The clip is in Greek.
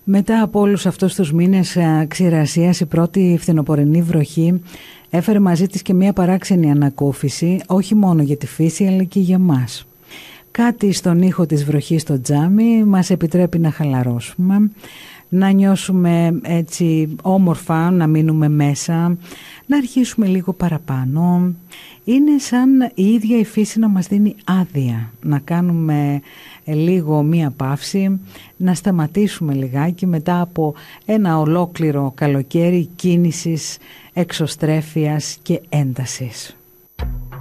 Μετά από όλους αυτούς τους μήνες ξηρασίας, η πρώτη φθινοπορεινή βροχή έφερε μαζί της και μια παράξενη ανακούφιση, όχι μόνο για τη φύση αλλά και για μας. Κάτι στον ήχο της βροχής στο τζάμι μας επιτρέπει να χαλαρώσουμε, να νιώσουμε έτσι όμορφα, να μείνουμε μέσα, να αρχίσουμε λίγο παραπάνω. Είναι σαν η ίδια η φύση να μας δίνει άδεια, να κάνουμε λίγο μία παύση, να σταματήσουμε λιγάκι μετά από ένα ολόκληρο καλοκαίρι κίνησης, εξωστρέφειας και έντασης.